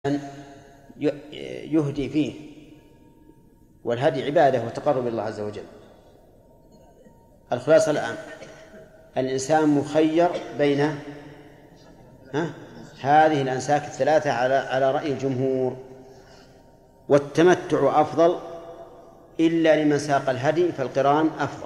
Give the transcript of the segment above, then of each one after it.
يهدي فيه، والهدي عبادة وتقرب الله عز وجل. الخلاصة الآن الإنسان مخير بين هذه الأنساك الثلاثة على رأي الجمهور، والتمتع أفضل إلا لمن ساق الهدي، فالقران أفضل.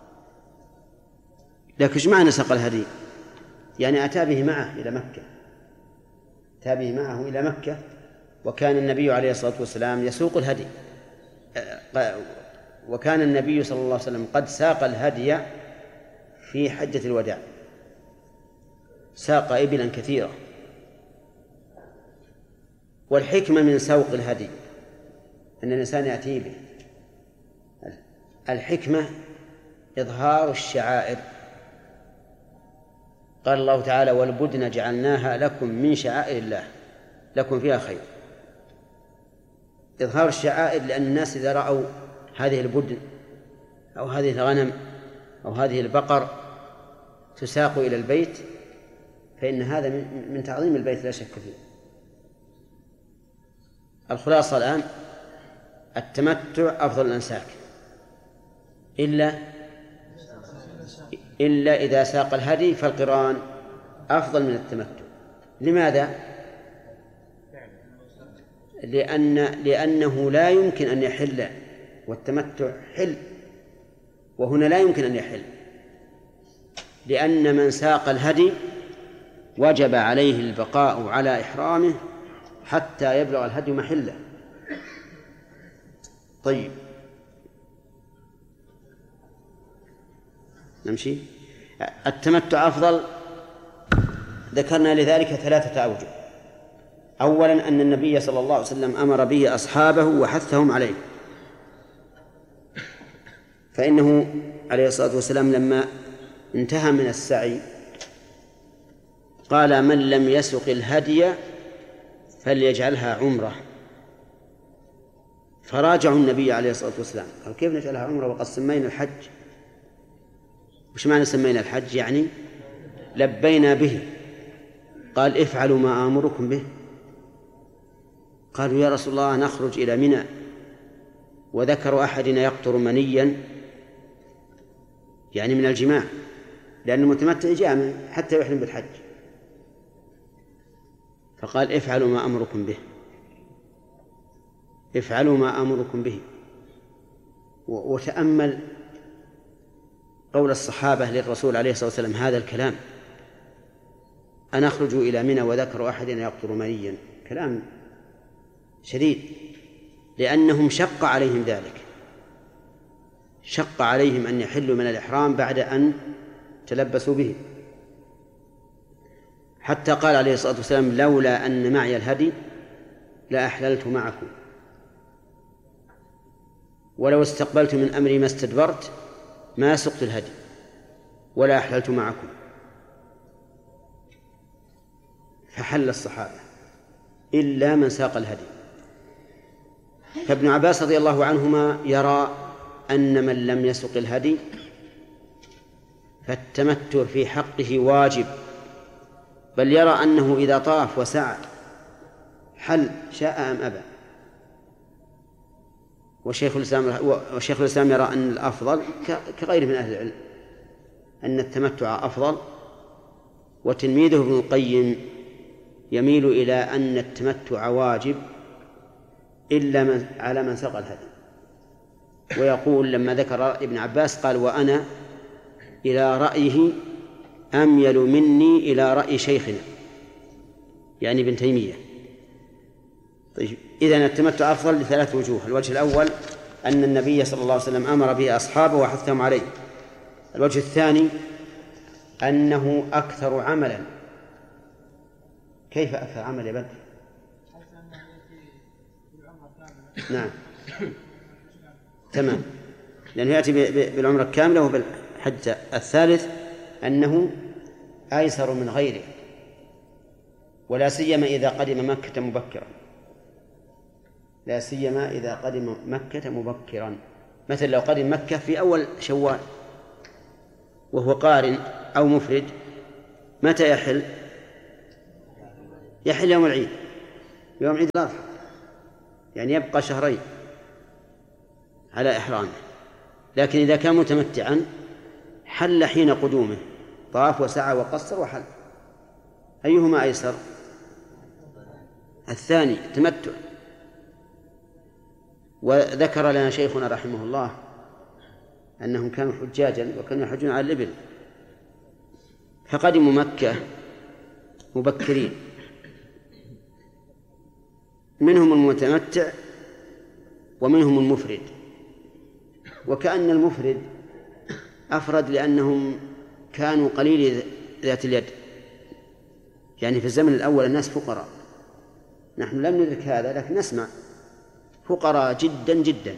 لكن ايش معنى ساق الهدي؟ يعني أتى به معه إلى مكة، أتى به معه إلى مكة، وكان النبي عليه الصلاة والسلام يسوق الهدي، وكان النبي صلى الله عليه وسلم قد ساق الهدي في حجة الوداع، ساق إبلا كثيرة. والحكمة من سوق الهدي أن الإنسان يأتي به، الحكمة إظهار الشعائر. قال الله تعالى: والبدن جعلناها لكم من شعائر الله لكم فيها خير. إظهار الشعائر لأن الناس إذا رأوا هذه البدن أو هذه الغنم أو هذه البقر تساق إلى البيت، فإن هذا من تعظيم البيت لا شك فيه. الخلاصة الآن التمتع أفضل الأنساك إلا إذا ساق الهدي، فالقران أفضل من التمتع. لماذا؟ لأنه لا يمكن أن يحل، والتمتع حل، وهنا لا يمكن أن يحل، لأن من ساق الهدي وجب عليه البقاء على إحرامه حتى يبلغ الهدي محله. طيب نمشي. التمتع أفضل، ذكرنا لذلك 3 أوجه. أولا أن النبي صلى الله عليه وسلم أمر به أصحابه وحثهم عليه، فإنه عليه الصلاة والسلام لما انتهى من السعي قال: من لم يسق الهدي فليجعلها عمرة. فراجعوا النبي عليه الصلاة والسلام قال: كيف نجعلها عمرة وقد سمينا الحج؟ وش معنى سمينا الحج؟ يعني لبينا به. قال: افعلوا ما آمركم به. قالوا: يا رسول الله نخرج إلى منى وذكر أحدنا يقطر منيا، يعني من الجماع، لأن المتمتع جامع حتى يحرم بالحج. فقال: افعلوا ما أمركم به، افعلوا ما أمركم به. وتأمل قول الصحابة للرسول عليه الصلاة والسلام هذا الكلام: أن أخرجوا إلى منى وذكر أحدنا يقطر منيا، كلام شديد، لأنهم شق عليهم ذلك، شق عليهم أن يحلوا من الإحرام بعد أن تلبسوا به، حتى قال عليه الصلاة والسلام: لولا أن معي الهدي لأحللت معكم، ولو استقبلت من أمري ما استدبرت ما سقت الهدي ولا أحللت معكم. فحل الصحابة إلا من ساق الهدي. فابن عباس رضي الله عنهما يرى أن من لم يسق الهدي فالتمتع في حقه واجب، بل يرى أنه إذا طاف وسعى حل شاء أم أبى. وشيخ الإسلام يرى أن الأفضل كغيره من أهل العلم أن التمتع أفضل. وتلميذه ابن القيم يميل إلى أن التمتع واجب إلا على من ساق الهدي، ويقول لما ذكر ابن عباس قال: وأنا إلى رأيه أميل مني إلى رأي شيخنا، يعني ابن تيمية. طيب، إذن التمتع أفضل ل3 وجوه. الوجه الأول أن النبي صلى الله عليه وسلم أمر به أصحابه وحثهم عليه. الوجه الثاني أنه أكثر عملا. كيف أكثر عمل يا بدر؟ نعم تمام، لأنه يأتي بالعمرة الكاملة وبالحج الثالث، أنه أيسر من غيره، ولا سيما إذا قدم مكة مبكرا، لا سيما إذا قدم مكة مبكرا. مثل لو قدم مكة في أول شوال وهو قارن أو مفرد، متى يحل؟ يحل يوم العيد، يوم عيد الأضحى، يعني يبقى شهرين على إحرامه. لكن إذا كان متمتعا حل حين قدومه، طاف وسعى وقصر وحل. أيهما أيسر؟ الثاني التمتع. وذكر لنا شيخنا رحمه الله أنهم كانوا حجاجا وكانوا يحجون على الإبل، فقدموا مكة مبكرين، منهم المتمتع ومنهم المفرد. وكأن المفرد أفرد لأنهم كانوا قليل ذات اليد، يعني في الزمن الأول الناس فقراء، نحن لم ندرك هذا لكن نسمع فقراء جدا جدا،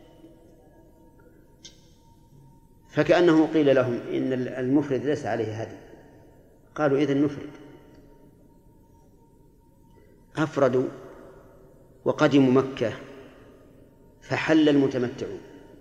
فكأنه قيل لهم إن المفرد ليس عليه هدي، قالوا إذن نفرد، أفردوا وقدموا مكة فحل المتمتعون.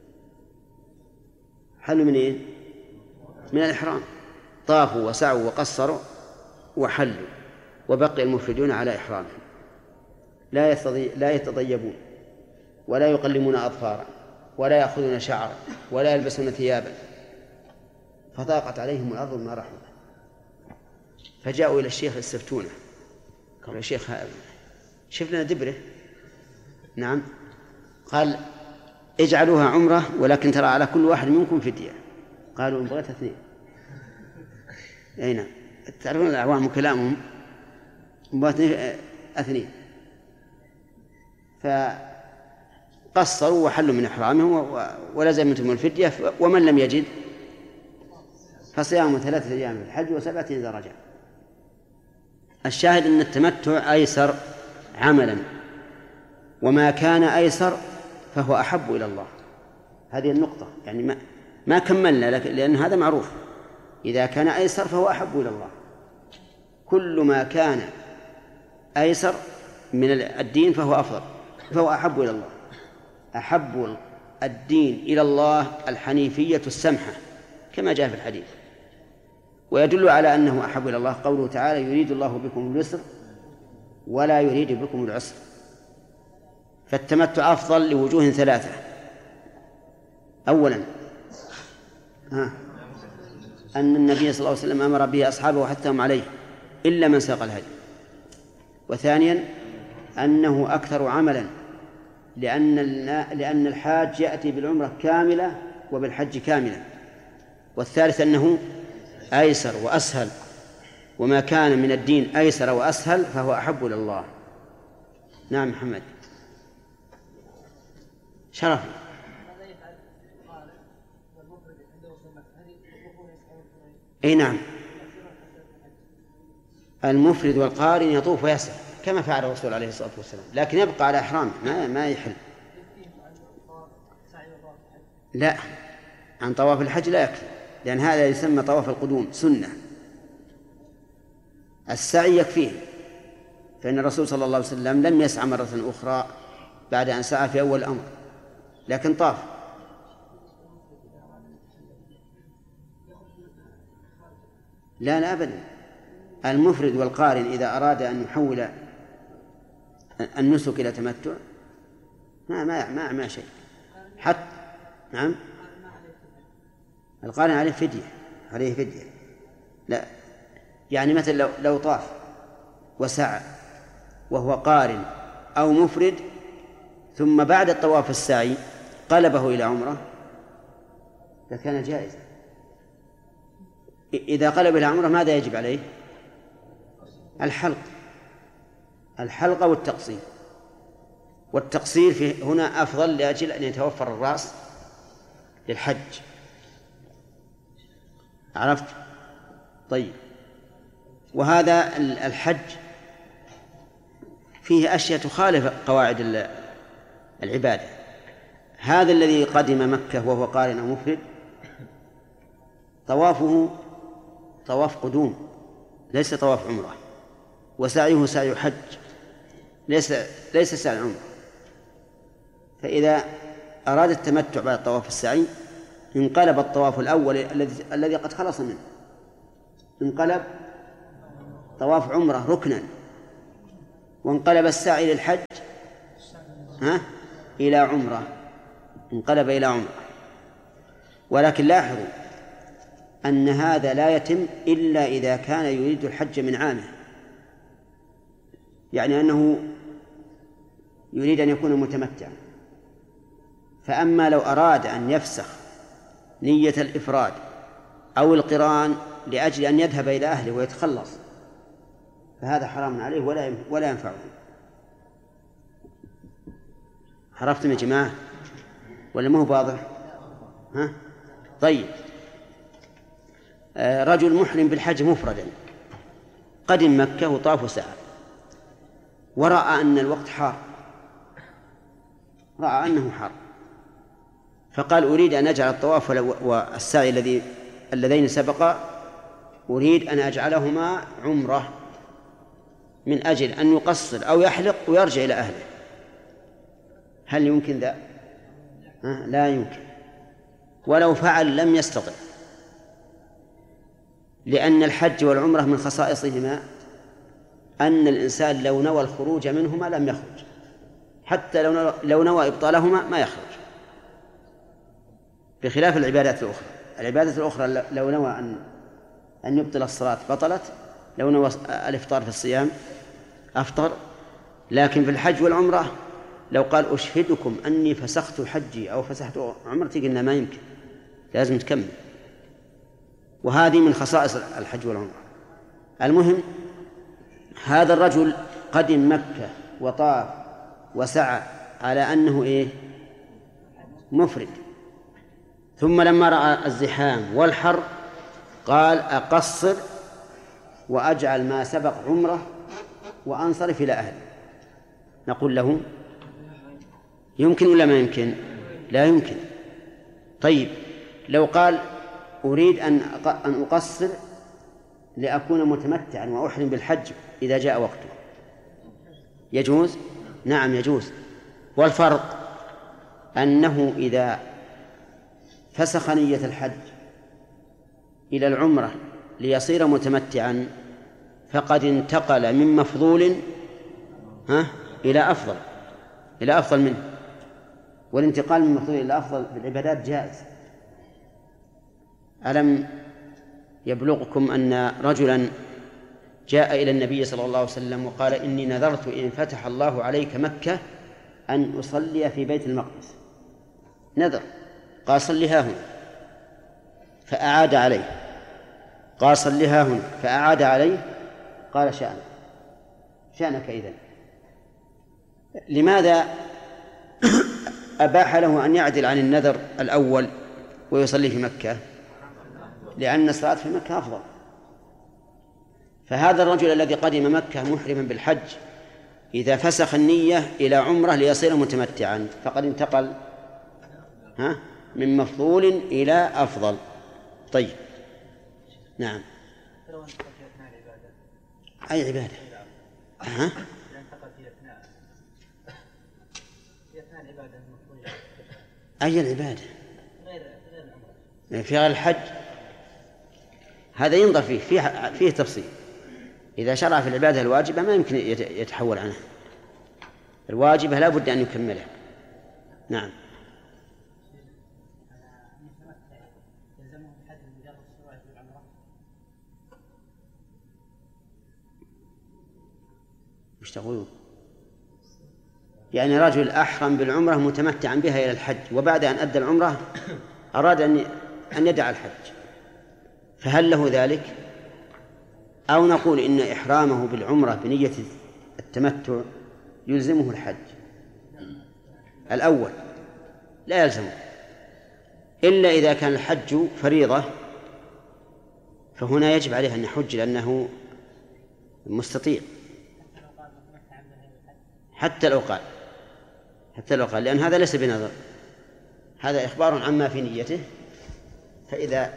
حلوا من إيه؟ من الإحرام، طافوا وسعوا وقصروا وحلوا، وبقي المفردون على إحرامهم، لا يتطيبون ولا يقلمون أظفارا ولا يأخذون شعرا ولا يلبسون ثيابا، فضاقت عليهم الأرض ما رحمت. فجاءوا إلى الشيخ يستفتونه، قالوا يا شيخ شف لنا دبره. نعم. قال اجعلوها عمرة ولكن ترى على كل واحد منكم فدية. قالوا إن بغيت 2. أي نعم، تعرفون الأعوام كلامهم، إن بغيت 2. فقصروا وحلوا من إحرامهم ولزمتهم الفدية. ومن لم يجد فصيام 3 أيام في الحج و7 إذا رجع. الشاهد أن التمتع أيسر عملا، وما كان أيسر فهو أحب إلى الله. هذه النقطة، يعني ما كملنا لأن هذا معروف، إذا كان أيسر فهو أحب إلى الله. كل ما كان أيسر من الدين فهو أفضل، فهو أحب إلى الله. أحب الدين إلى الله الحنيفية السمحة كما جاء في الحديث. ويدل على أنه أحب إلى الله قوله تعالى يريد الله بكم اليسر ولا يريد بكم العسر. فالتمتع أفضل لوجوه 3. أولا أن النبي صلى الله عليه وسلم أمر به أصحابه وحثهم عليه إلا من ساق الهدي. وثانيا أنه أكثر عملا، لأن الحاج يأتي بالعمرة كاملة وبالحج كاملة. والثالث أنه أيسر وأسهل، وما كان من الدين أيسر وأسهل فهو أحب إلى الله. نعم محمد شرف. أي نعم، المفرد والقارن يطوف ويسعى كما فعل الرسول عليه الصلاة والسلام، لكن يبقى على إحرامه ما يحل. لا، عن طواف الحج لا يكفي، لأن هذا يسمى طواف القدوم سنة. السعي يكفيه، فإن الرسول صلى الله عليه وسلم لم يسعى مرة أخرى بعد أن سعى في أول الأمر، لكن طاف. لا أبدا، المفرد والقارن إذا أراد أن يحول النسك إلى تمتع ما شيء حتى. نعم، القارن عليه فدية. لا، يعني مثل لو طاف وسعى وهو قارن أو مفرد ثم بعد الطواف السعي قلبه إلى عمرة لكان جائزا. إذا قلب إلى عمرة ماذا يجب عليه؟ الحلق والتقصير. والتقصير في هنا أفضل لأجل أن يتوفر الرأس للحج. عرفت؟ طيب، وهذا الحج فيه أشياء تخالف قواعد العبادة. هذا الذي قدم مكة وهو قارن أو مفرد طوافه طواف قدوم ليس طواف عمرة، وسعيه سعي حج ليس سعي عمرة. فإذا أراد التمتع بعد طواف السعي انقلب الطواف الأول الذي قد خلص منه، انقلب طواف عمرة ركنا وانقلب السعي للحج إلى عمرة، انقلب إلى عمرة. ولكن لاحظوا أن هذا لا يتم إلا إذا كان يريد الحج من عامه، يعني أنه يريد أن يكون متمتعا. فأما لو أراد أن يفسخ نية الإفراد أو القران لأجل أن يذهب إلى أهله ويتخلص، فهذا حرام عليه ولا ينفعه. عرفتم يا جماعة ولا ما هو واضح؟ طيب، رجل محرم بالحج مفردا قدم مكة وطاف وسعى، ورأى أن الوقت حار، رأى أنه حار، فقال أريد أن أجعل الطواف والسعي اللذين سبقا أريد أن أجعلهما عمرة، من أجل أن يقصر أو يحلق ويرجع إلى أهله. هل يمكن ذا؟ لا يمكن، ولو فعل لم يستطع، لأن الحج والعمرة من خصائصهما أن الإنسان لو نوى الخروج منهما لم يخرج، حتى لو نوى إبطالهما ما يخرج، بخلاف العبادات الأخرى. العبادات الأخرى لو نوى أن يبطل الصلاة بطلت، لو نوى الإفطار في الصيام أفطر. لكن في الحج والعمرة لو قال أشهدكم أني فسخت حجي أو فسخت عمرتي، قلنا ما يمكن، لازم تكمل. وهذه من خصائص الحج والعمرة. المهم، هذا الرجل قدم مكة وطاف وسعى على أنه مفرد، ثم لما رأى الزحام والحر قال أقصر وأجعل ما سبق عمرة وأنصرف إلى أهل. نقول له يمكن ولا ما يمكن؟ لا يمكن. طيب، لو قال أريد أن أقصر لأكون متمتعا وأحرم بالحج إذا جاء وقته، يجوز؟ نعم يجوز. والفرق أنه إذا فسخ نية الحج إلى العمرة ليصير متمتعا فقد انتقل من مفضول إلى أفضل منه، والانتقال من مفضول إلى أفضل في العبادات جائز. ألم يبلغكم أن رجلا جاء إلى النبي صلى الله عليه وسلم وقال إني نذرت إن فتح الله عليك مكة أن أصلي في بيت المقدس، نذر، قال صلها هنا فأعاد عليه، قال صلها هنا فأعاد عليه، قال شأنك إذن. لماذا أباح له أن يعدل عن النذر الأول ويصلي في مكة؟ لأن الصلاة في مكة أفضل. فهذا الرجل الذي قدم مكة محرما بالحج إذا فسخ النية إلى عمرة ليصير متمتعا فقد انتقل من مفضول إلى أفضل. طيب، نعم. أي عبادة؟ أي العبادة؟ في غير الحج هذا ينظر فيه تفصيل. إذا شرع في العبادة الواجبة ما يمكن يتحول عنها، الواجبة لا بد أن يكملها. نعم. وش تقولون؟ يعني رجل أحرم بالعمرة متمتعا بها إلى الحج، وبعد أن أدى العمرة أراد أن يدع الحج، فهل له ذلك؟ أو نقول إن إحرامه بالعمرة بنية التمتع يلزمه الحج الأول، لا يلزمه إلا إذا كان الحج فريضة، فهنا يجب عليه أن يحج لأنه مستطيع. حتى لو قال لأن هذا ليس بنظر، هذا إخبار عما في نيته، فإذا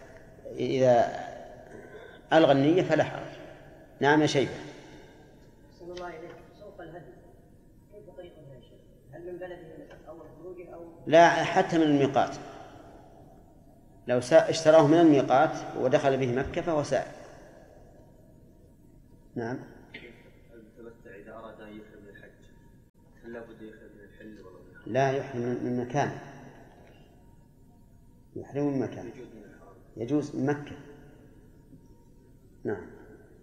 ألغى النية فلا حرج. نعم يا شيبة. صلى الله عليه سوق الهدي كيف طريقه يا شيخ؟ هل من بلده أو خروجه أو لا، حتى من الميقات، لو اشتراه من الميقات ودخل به مكة فهو سائل. نعم. المتمتع إذا أراد أن لا يحرم من مكان، يحرم من مكان، يجوز من مكة. نعم.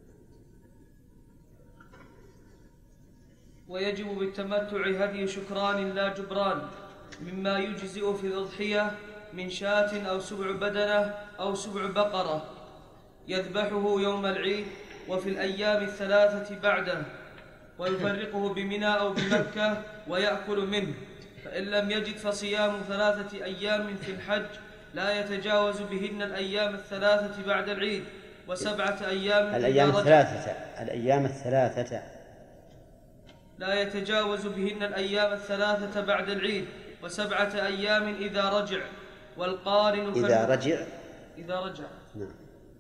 ويجب بالتمتع هدي شكران لا جبران، مما يجزئ في الأضحية من شاة أو سبع بدنة أو سبع بقرة، يذبحه يوم العيد وفي الأيام الثلاثة بعده، ويفرقه بمنى أو بمكة ويأكل منه. فإن لم يجد فصيام 3 أيام في الحج لا يتجاوز بهن الأيام الثلاثة بعد العيد، و7 أيام الأيام الثلاثة لا يتجاوز بهن الأيام الثلاثة بعد العيد، و7 أيام إذا رجع. والقارن إذا رجع. نعم.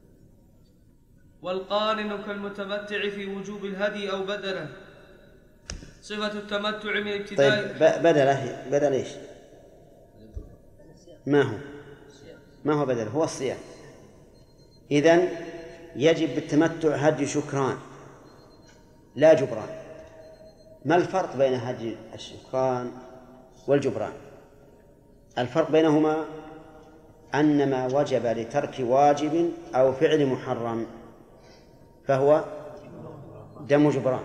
والقارن كالمتمتع في وجوب الهدي أو بدله. صفة التمتع من ابتداء. طيب بدل إيش؟ ما هو بدل؟ هو الصيام. إذن يجب بالتمتع هدي شكران لا جبران. ما الفرق بين هدي الشكران والجبران؟ الفرق بينهما أن ما وجب لترك واجب أو فعل محرم فهو دم جبران،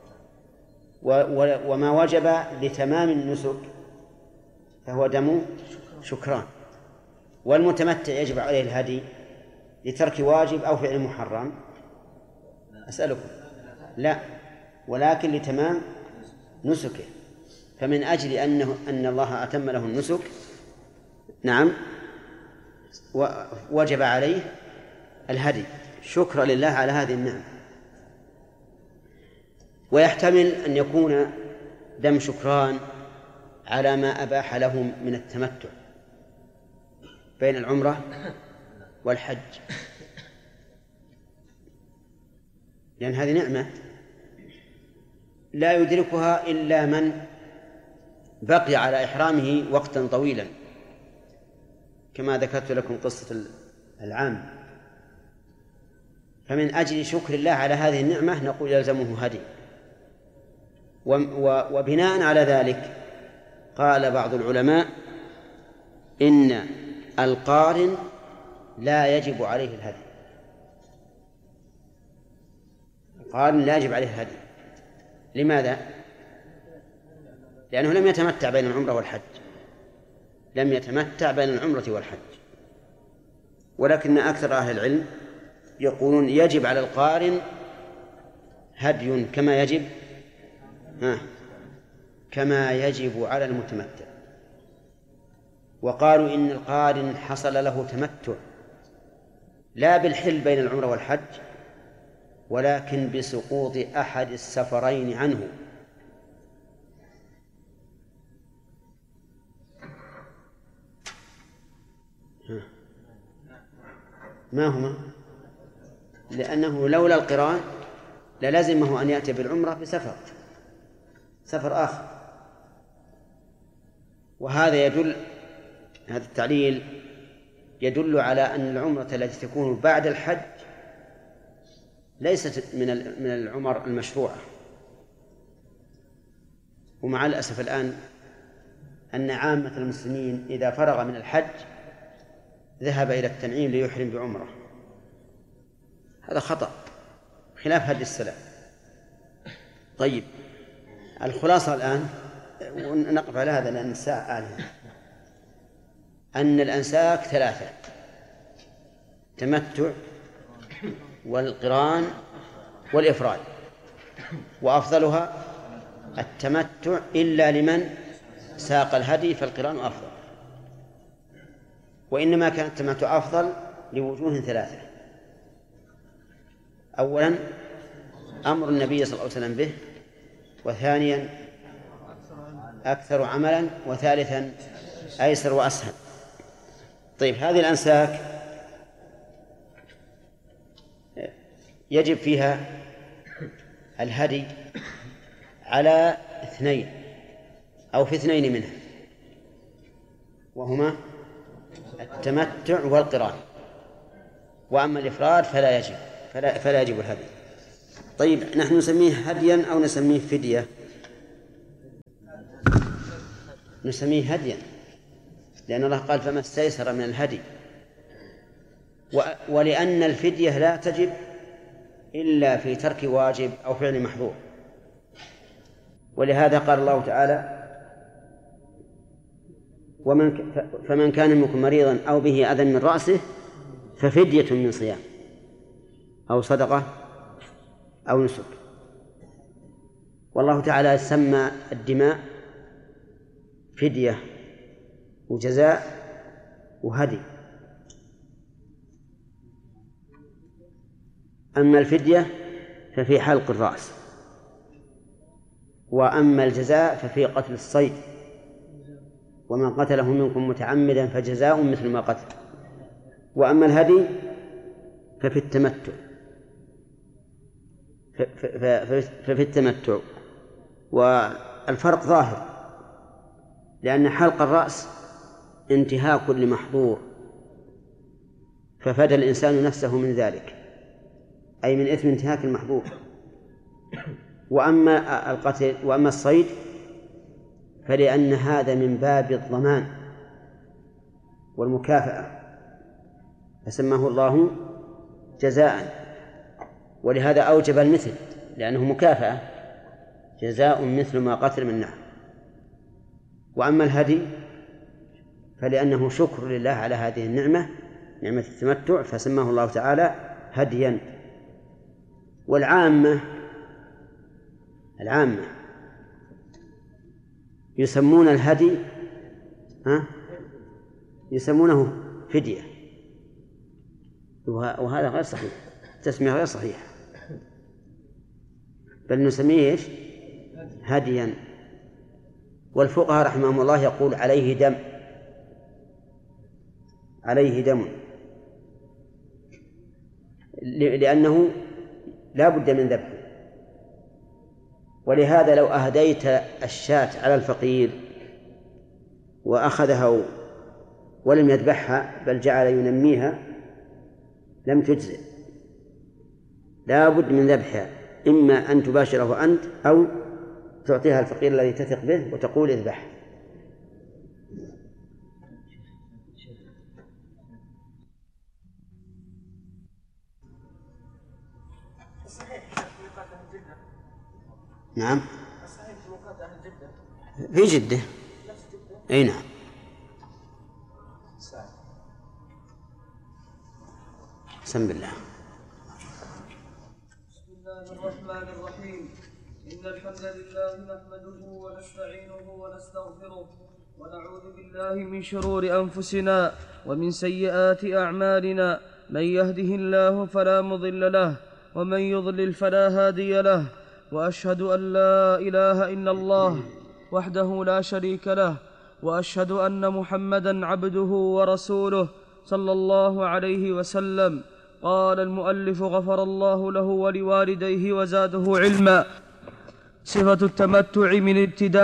وما وجب لتمام النسك فهو دم شكران. والمتمتع يجب عليه الهدي لترك واجب أو فعل محرم؟ أسألكم. لا، ولكن لتمام نسكه. فمن أجل أن الله أتم له النسك، نعم، وجب عليه الهدي شكرا لله على هذه النعمة. ويحتمل أن يكون دم شكران على ما أباح لهم من التمتع بين العمرة والحج، لأن هذه نعمة لا يدركها إلا من بقي على إحرامه وقتا طويلا، كما ذكرت لكم قصة العام. فمن أجل شكر الله على هذه النعمة نقول يلزمه هدي. وبناء على ذلك قال بعض العلماء إن القارن لا يجب عليه الهدي. القارن لا يجب عليه الهدي. لماذا؟ لأنه لم يتمتع بين العمرة والحج، لم يتمتع بين العمرة والحج. ولكن أكثر أهل العلم يقولون يجب على القارن هدي كما يجب على المتمتع. وقالوا إن القارن حصل له تمتع لا بالحل بين العمرة والحج، ولكن بسقوط أحد السفرين عنه. ما هما؟ لأنه لولا القران للزمه أن يأتي بالعمرة سفر آخر. وهذا هذا التعليل يدل على أن العمرة التي تكون بعد الحج ليست من العمر المشروعة. ومع الأسف الآن أن عامة المسلمين إذا فرغ من الحج ذهب إلى التنعيم ليحرم بعمرة. هذا خطأ خلاف هدي السلف. طيب، الخلاصة الآن، ونقف على هذا لأن الساعة آلهة، أن الأنساك 3: تمتع والقران والإفراد، وأفضلها التمتع إلا لمن ساق الهدي فالقران أفضل. وإنما كان التمتع أفضل لوجوه 3: أولا أمر النبي صلى الله عليه وسلم به، وثانيا أكثر عملا، وثالثا أيسر وأسهل. طيب، هذه الأنساك يجب فيها الهدي على 2 أو في 2 منها، وهما التمتع والقران. وأما الإفراد فلا يجب الهدي. طيب، نحن نسميه هديا أو نسميه فدية؟ نسميه هديا، لأن الله قال فما استيسر من الهدي، ولأن الفدية لا تجب إلا في ترك واجب أو فعل محظور. ولهذا قال الله تعالى فمن كان منكم مريضا أو به أذى من رأسه ففدية من صيام أو صدقة أو نسك. والله تعالى سمى الدماء فدية وجزاء وهدي. أما الفدية ففي حلق الرأس، وأما الجزاء ففي قتل الصيد، ومن قتله منكم متعمدا فجزاء مثل ما قتل. وأما الهدي ففي التمتع، ففي التمتع. والفرق ظاهر، لأن حلق الرأس انتهاك لمحظور ففدى الإنسان نفسه من ذلك، أي من إثم انتهاك المحظور. وأما القتل وأما الصيد فلأن هذا من باب الضمان والمكافأة فسماه الله جزاء، ولهذا أوجب المثل لأنه مكافأة، جزاء مثل ما قتل من نعم. وأما الهدي فلأنه شكر لله على هذه النعمة، نعمة التمتع، فسماه الله تعالى هديا. والعامة يسمون الهدي يسمونه فدية، وهذا غير صحيح، التسمية غير صحيحة، بل نسميه إيش؟ هديا. والفقهاء رحمهم الله يقول عليه دم لأنه لا بد من ذبحه. ولهذا لو أهديت الشاة على الفقير وأخذها ولم يذبحها بل جعل ينميها لم تجزئ، لا بد من ذبحها، إما أن تباشره أنت أو تعطيها الفقير الذي تثق به وتقول اذبح. نعم في جدة، أي نعم. بسم الله. بسم الله الرحمن الرحيم. إن الحمد لله نحمده ونستعينه ونستغفره ونعوذ بالله من شرور أنفسنا ومن سيئات أعمالنا، من يهده الله فلا مضل له ومن يضلل فلا هادي له، وأشهد أن لا إله إلا الله وحده لا شريك له، وأشهد أن محمدًا عبده ورسوله صلى الله عليه وسلم. قال المؤلف غفر الله له ولوالديه وزاده علما. صفة التمتع من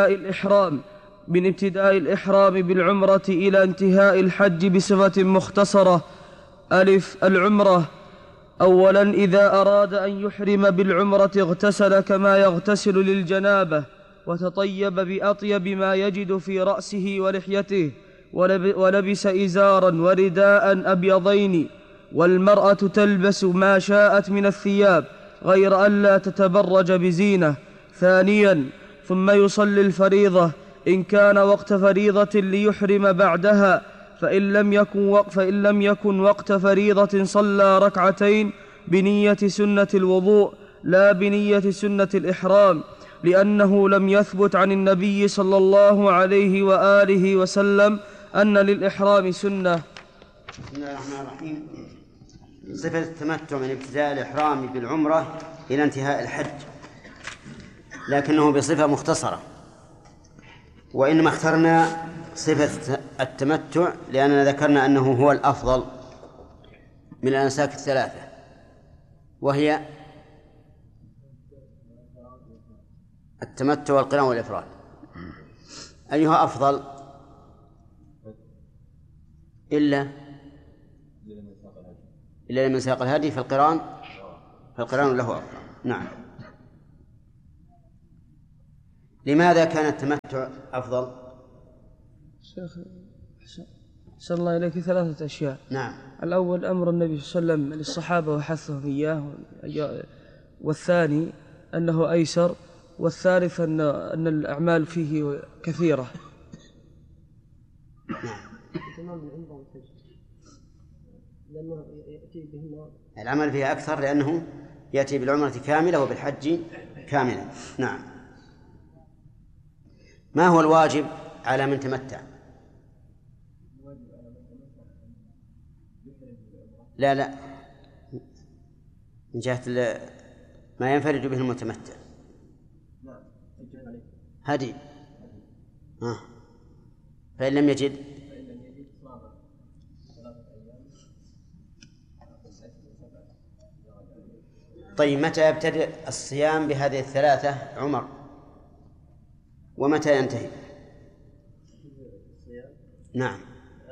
ابتداء الإحرام بالعمرة إلى انتهاء الحج بصفة مختصرة. العمرة. أولا إذا أراد أن يحرم بالعمرة اغتسل كما يغتسل للجنابة، وتطيب بأطيب ما يجد في رأسه ولحيته، ولبس إزارا ورداء أبيضين، والمرأة تلبس ما شاءت من الثياب غير أن لا تتبرج بزينة. ثانيا ثم يصلي الفريضة إن كان وقت فريضة ليحرم بعدها، فإن لم يكن وقت فريضة صلى ركعتين بنية سنة الوضوء لا بنية سنة الإحرام، لأنه لم يثبت عن النبي صلى الله عليه وآله وسلم أن للإحرام سنة. بسم الله الرحمن الرحيم. صفة التمتع من ابتداء الإحرام بالعمرة إلى انتهاء الحج، لكنه بصفة مختصرة، وإنما اخترنا صفة التمتع لأننا ذكرنا أنه هو الأفضل من الأنساك الثلاثة، وهي التمتع والقران والإفراد. أيها أفضل؟ إلا لمن ساق الهدي، فالقران له أفضل. نعم. لماذا كان التمتع أفضل؟ شيخ أحسن الله إليك 3 أشياء. نعم. الأول أمر النبي صلى الله عليه وسلم للصحابة وحثهم إياه، والثاني أنه أيسر، والثالث أن الأعمال فيه كثيرة. العمل فيها أكثر لأنه يأتي بالعمرة كاملة وبالحج كاملة. نعم. ما هو الواجب على من تمتع؟ لا من جهة ما ينفرد به المتمتع. هدي. فإن لم يجد طيب، متى يبتدئ الصيام بهذه 3 عمر ومتى ينتهي؟ نعم.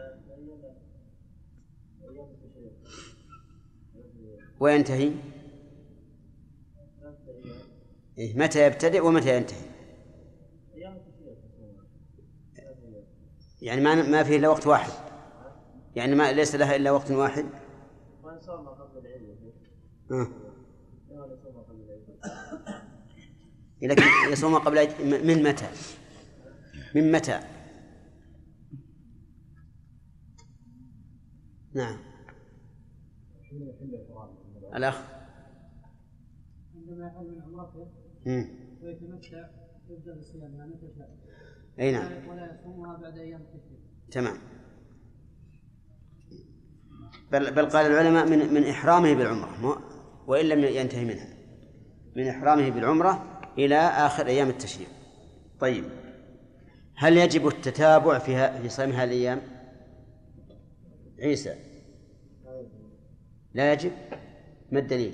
وينتهي متى يبتدئ ومتى ينتهي؟ يعني ما فيه إلا وقت واحد، يعني ما ليس لها إلا وقت واحد. لكن يصوم قبل من متى؟ من متى؟ نعم. الأخ عندما يحل من عمرته ويتمتع يبدأ بصيامها متى شاء. أي نعم. ولا يصومها بعد أيام التشريق. تمام. بل قال العلماء من إحرامه بالعمرة، وإن لم ينتهي منها، من إحرامه بالعمرة إلى آخر أيام التشريق. طيب، هل يجب التتابع في صيام هذه الأيام؟ عيسى لا يجب. ما الدليل؟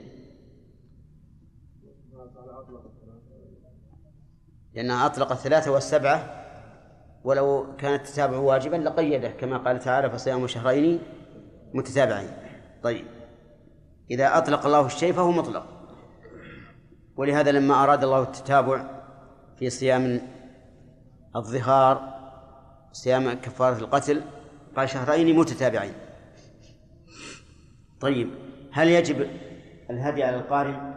لأنها أطلق 3 و7، ولو كان التتابع واجبا لقيده كما قال تعالى فصيام شهرين متتابعين. طيب، إذا أطلق الله الشيء فهو مطلق، ولهذا لما أراد الله التتابع في صيام الظهار، صيام كفارة القتل، قال شهرين متتابعين. طيب، هل يجب الهدي على القارن؟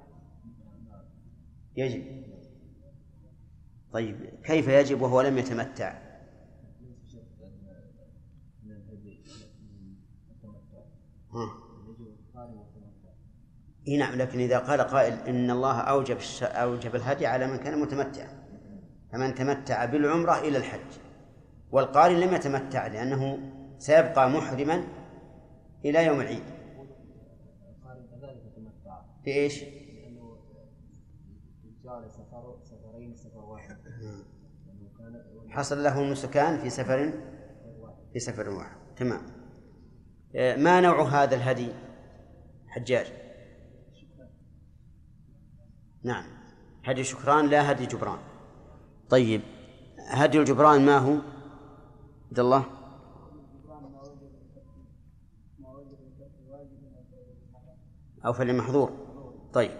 يجب. طيب، كيف يجب وهو لم يتمتع؟ نعم، لكن إذا قال قائل إن الله أوجب الهدي على من كان متمتعا، فمن تمتع بالعمرة إلى الحج، والقارن لم يتمتع لأنه سيبقى محرما إلى يوم العيد. في إيش؟ حصل له نسكان في سفر واحد. تمام. ما نوع هذا الهدي حجاج؟ نعم، هدي شكران لا هدي جبران. طيب، هدي الجبران ما هو عبد الله؟ أو فللمحظور. طيب،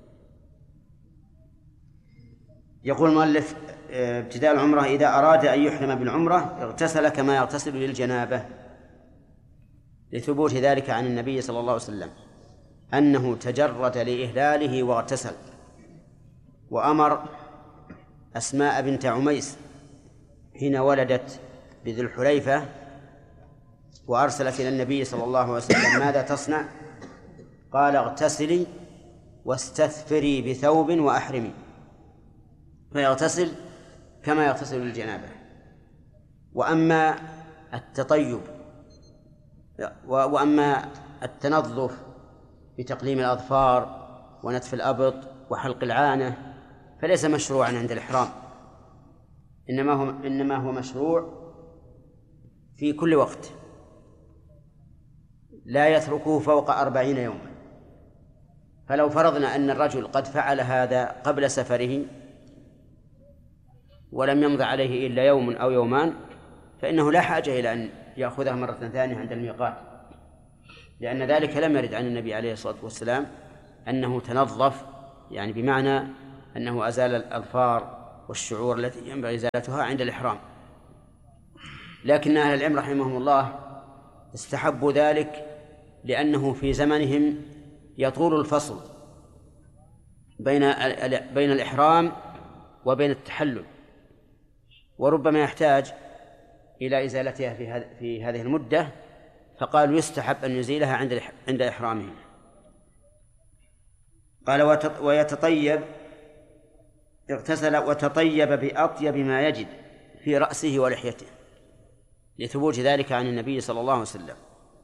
يقول المؤلف ابتداء العمرة إذا أراد أن يحرم بالعمرة اغتسل كما يغتسل للجنابة، لثبوت ذلك عن النبي صلى الله عليه وسلم أنه تجرد لإهلاله واغتسل، وأمر أسماء بنت عميس حين ولدت بذي الحليفة وأرسلت إلى النبي صلى الله عليه وسلم ماذا تصنع؟ قال اغتسلي واستثفري بثوب وأحرمي، فيغتسل كما يغتسل للجنابة. وأما التطيب وأما التنظف بتقليم الأظفار ونتف الأبط وحلق العانة فليس مشروعا عند الإحرام، إنما هو مشروع في كل وقت لا يتركه فوق 40 يوما. فلو فرضنا أن الرجل قد فعل هذا قبل سفره ولم يمض عليه إلا يوم أو يومان فإنه لا حاجة إلى أن يأخذها مرة ثانية عند الميقات، لأن ذلك لم يرد عن النبي عليه الصلاة والسلام أنه تنظف، يعني بمعنى أنه أزال الأظفار والشعور التي ينبغي إزالتها عند الإحرام. لكن أهل العلم رحمهم الله استحبوا ذلك لأنه في زمنهم يطول الفصل بين الإحرام وبين التحلل، وربما يحتاج إلى إزالتها في هذه المدة، فقالوا يستحب أن يزيلها عند إحرامه. قال ويتطيب، اغتسل وتطيب بأطيب ما يجد في رأسه ولحيته، لثبوت ذلك عن النبي صلى الله عليه وسلم.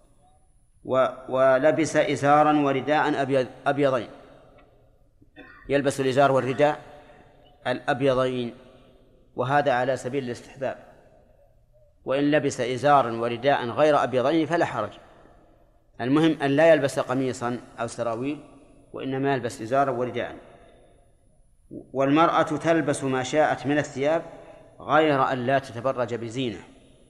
ولبس إزارا ورداء أبيضين، يلبس الإزار والرداء الأبيضين، وهذا على سبيل الاستحباب، وإن لبس إزارا ورداء غير أبيضين فلا حرج. المهم أن لا يلبس قميصا أو سراويل، وإنما يلبس إزارا ورداء. والمرأة تلبس ما شاءت من الثياب غير أن لا تتبرج بزينة،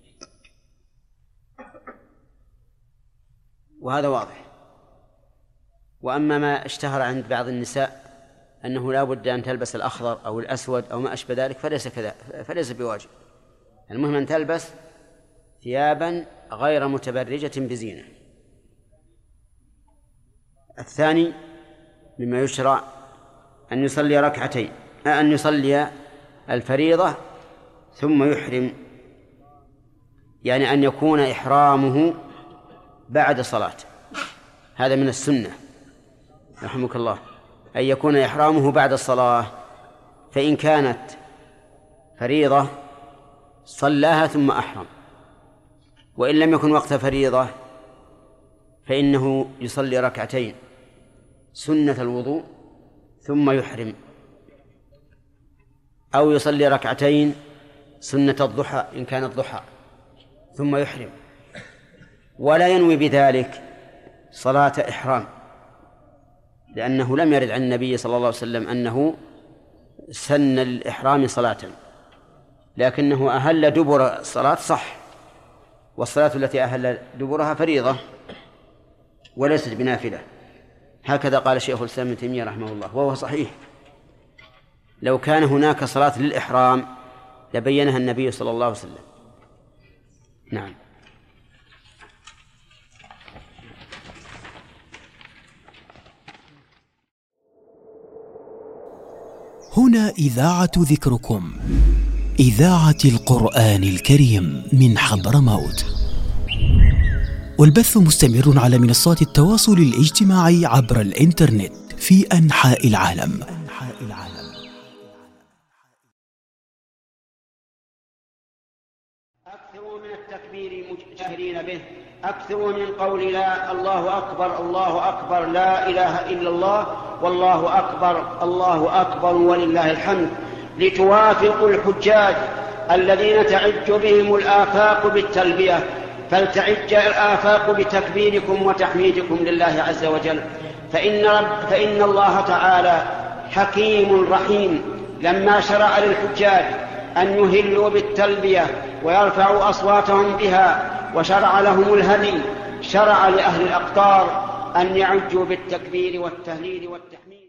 وهذا واضح. وأما ما اشتهر عند بعض النساء أنه لا بد أن تلبس الأخضر أو الأسود أو ما أشبه ذلك فليس بواجب. المهم أن تلبس ثيابا غير متبرجة بزينة. الثاني مما يشرع أن يصلي ركعتين، أن يصلي الفريضة ثم يحرم، يعني أن يكون إحرامه بعد صلاة. هذا من السنة رحمك الله، أن يكون إحرامه بعد الصلاة، فإن كانت فريضة صلاها ثم أحرم، وإن لم يكن وقت فريضة فإنه يصلي ركعتين سنة الوضوء ثم يحرم، أو يصلي ركعتين سنة الضحى إن كان الضحى ثم يحرم، ولا ينوي بذلك صلاة إحرام، لأنه لم يرد عن النبي صلى الله عليه وسلم أنه سن الإحرام صلاة، لكنه أهل دبر الصلاة صح، والصلاة التي أهل دبرها فريضة وليست بنافلة. هكذا قال شيخ الإسلام ابن تيمية رحمه الله، وهو صحيح. لو كان هناك صلاة للإحرام لبينها النبي صلى الله عليه وسلم. نعم. هنا إذاعة ذكركم، إذاعة القرآن الكريم من حضرموت، والبث مستمر على منصات التواصل الاجتماعي عبر الإنترنت في أنحاء العالم. أكثروا من التكبير مجتهرين به، أكثروا من قول لا الله أكبر الله أكبر لا إله إلا الله والله أكبر الله أكبر ولله الحمد، لتوافقوا الحجاج الذين تعج بهم الآفاق بالتلبية، فلتعج الآفاق بتكبيركم وتحميدكم لله عز وجل، فإن الله تعالى حكيم رحيم لما شرع للحجاج أن يهلوا بالتلبية ويرفعوا أصواتهم بها، وشرع لهم الهدي، شرع لأهل الأقطار أن يعجوا بالتكبير والتهليل والتحميد.